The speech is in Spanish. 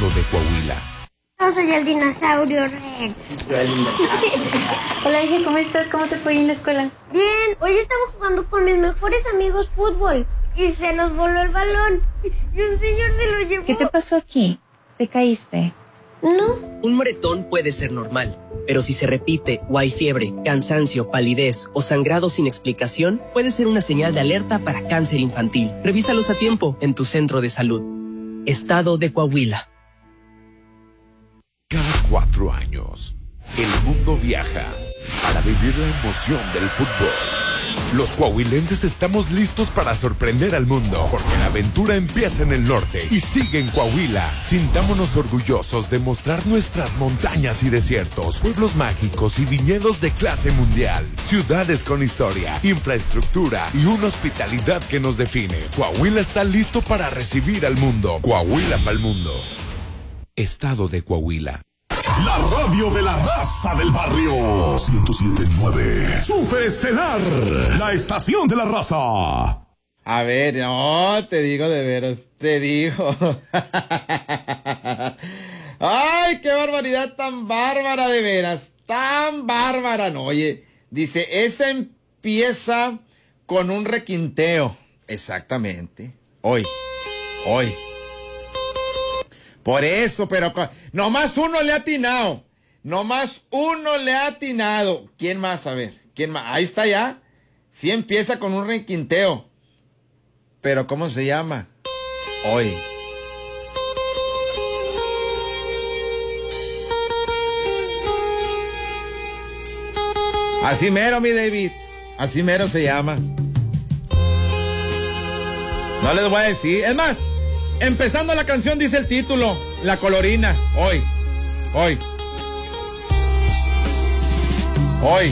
estado de Coahuila. Yo soy el dinosaurio Rex. Hola, hija, ¿cómo estás? ¿Cómo te fue en la escuela? Bien, hoy estamos jugando con mis mejores amigos fútbol y se nos voló el balón y un señor se lo llevó. ¿Qué te pasó aquí? ¿Te caíste? No. Un moretón puede ser normal, pero si se repite o hay fiebre, cansancio, palidez o sangrado sin explicación, puede ser una señal de alerta para cáncer infantil. Revísalos a tiempo en tu centro de salud. Estado de Coahuila. Cada 4 años, el mundo viaja para vivir la emoción del fútbol. Los coahuilenses estamos listos para sorprender al mundo, porque la aventura empieza en el norte y sigue en Coahuila. Sintámonos orgullosos de mostrar nuestras montañas y desiertos, pueblos mágicos y viñedos de clase mundial, ciudades con historia, infraestructura y una hospitalidad que nos define. Coahuila está listo para recibir al mundo. Coahuila para el mundo. Estado de Coahuila. La radio de la raza del barrio. 107.9. Superestelar. La estación de la raza. A ver, no, te digo de veras, te digo. Ay, qué barbaridad tan bárbara de veras, tan bárbara. No, oye, dice, esa empieza con un requinteo. Exactamente. Hoy. Por eso, pero nomás uno le ha atinado. ¿Quién más? A ver, ¿quién más? Ahí está ya. Sí empieza con un requinteo. Pero ¿cómo se llama? Hoy. Así mero, mi David. Así mero se llama. No les voy a decir. Es más, empezando la canción dice el título, La Colorina. Hoy.